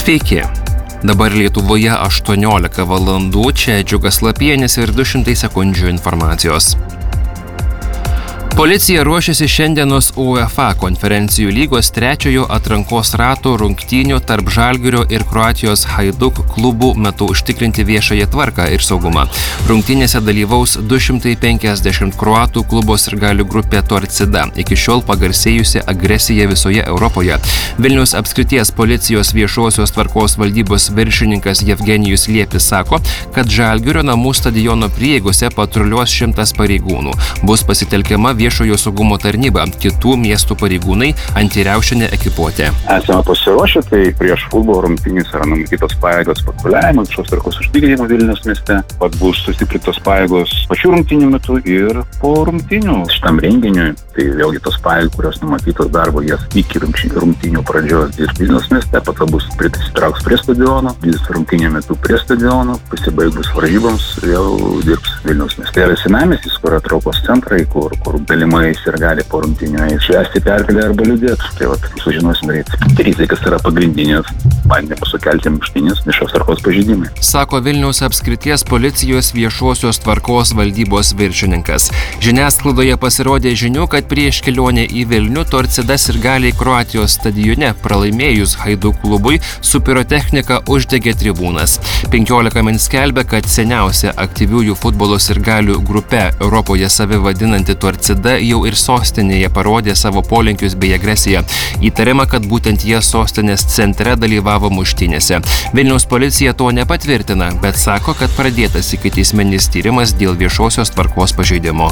Sveiki. Dabar Lietuvoje 18 valandų, čia Džiugas Lapienis ir 200 sekundžių informacijos. Policija ruošiasi šiandienos UEFA konferencijų lygos trečiojo atrankos rato rungtynių tarp Žalgirio ir Kroatijos Hajduk klubų metu užtikrinti viešąją tvarką ir saugumą. Rungtynėse dalyvaus 250 kroatų klubo sirgalių grupė Torcida, iki šiol pagarsėjusi agresija visoje Europoje. Vilniaus apskrities policijos viešosios tvarkos valdybos viršininkas Jevgenijus Liepis sako, kad Žalgirio namų stadiono prieigose patruliuos 100 pareigūnų. Bus pasitelkiama viešojo saugumo tarnyba, kitų miestų pareigūnai antiriaušinė ekipuotė. Esame pasiruošę, tai prieš futbolo rungtynės yra numatytos pajėgos patruliavimo, viešos tvarkos užtikrinimo Vilniaus mieste, pat bus sustiprintos pajėgos pačių rungtynių metu ir po rungtynių šitam renginiui. Tai vėlgi tos pajėgos, kurios numatytos darbo, jas iki rungtynių pradžios dirbs Vilniaus mieste, pat bus prisitrauks prie stadiono, dirbs rungtynių metu prie stadiono, pasibaigus varžyboms vėl dirbs Vilniaus mieste. Tai yra senamiestis, kur traukos centrai, kur galimai sirgaliai po rungtynių švęsti pergalę arba liūdėti. Tai sužinosim greit. Rizikas yra pagrindinės bandymas sukelti muštynes viešos tvarkos pažeidimai. Sako Vilniaus apskrities policijos viešosios tvarkos valdybos viršininkas. Žiniasklaidoje pasirodė žinių, kad prieš kelionę į Vilnių Torcida sirgaliai Kroatijos stadione pralaimėjus Hajduk klubui su pirotechnika uždegė tribūnas. 15 min skelbia, kad seniausia aktyviųjų futbolo sirgalių grupe Europoje save vadinanti Torcida jau ir sostinėje parodė savo polinkius bei agresiją. Įtariama, kad būtent jie sostinės centre dalyvavo muštynėse. Vilniaus policija to nepatvirtina, bet sako, kad pradėtas ikiteisminis tyrimas dėl viešosios tvarkos pažeidimo.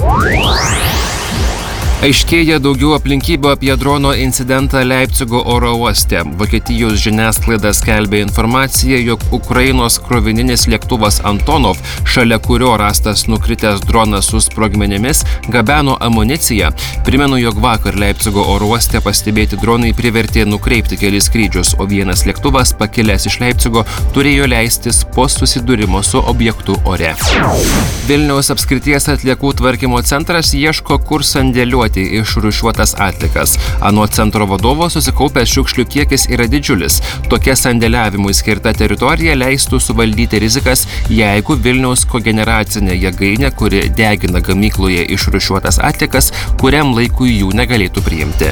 Aiškėja daugiau aplinkybių apie drono incidentą Leipcigo oro uoste. Vokietijos žiniasklaida skelbė informaciją, jog Ukrainos krovininis lėktuvas Antonov, šalia kurio rastas nukritęs dronas su sprogmenimis, gabeno amuniciją. Primenu, jog vakar Leipcigo oro uoste pastebėti dronai privertė nukreipti kelis skrydžius, o vienas lėktuvas, pakilęs iš Leipcigo, turėjo leistis po susidūrimo su objektu ore. Vilniaus apskrities atliekų tvarkymo centras ieško, kur sandėliuoti išrūšiuotas atliekas. Anot centro vadovo susikaupęs šiukšlių kiekis yra didžiulis. Tokia sandėliavimui skirta teritorija leistų suvaldyti rizikas, jeigu Vilniaus kogeneracinė jėgainė, kuri degina gamykloje išrūšiuotas atliekas, kuriam laikui jų negalėtų priimti.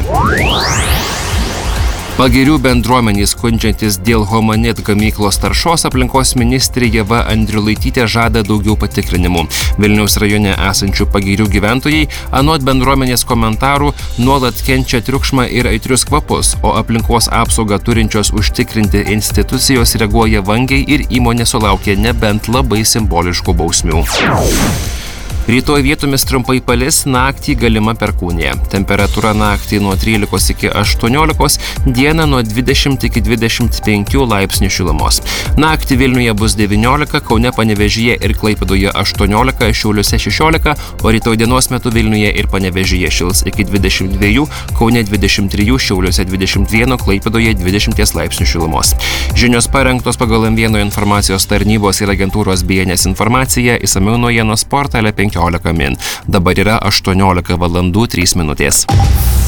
Pagirių bendruomenės skundžiantis dėl Homanit gamyklos taršos aplinkos ministrė Ieva Andriulaitytė žada daugiau patikrinimų. Vilniaus rajone esančių Pagirių gyventojai anot bendruomenės komentarų nuolat kenčia triukšmą ir aitrius kvapus, o aplinkos apsaugą turinčios užtikrinti institucijos reaguoja vangiai ir įmonė sulaukia nebent labai simboliškų bausmių. Rytoj vietomis trumpai palis, naktį galima perkūnija. Temperatūra naktį nuo 13 iki 18, dieną nuo 20 iki 25 laipsnių šilumos. Naktį Vilniuje bus 19, Kaune, Panevėžyje ir Klaipėdoje 18, Šiauliuose 16, o rytoj dienos metu Vilniuje ir Panevėžyje šils iki 22, Kaune 23, Šiauliuose 21, Klaipėdoje 20 laipsnių šilumos. Žinios parengtos pagal M1 informacijos tarnybos ir agentūros BNS informaciją, išsamiau naujienos portale 15 min. Dabar yra 18 valandų 3 minutės.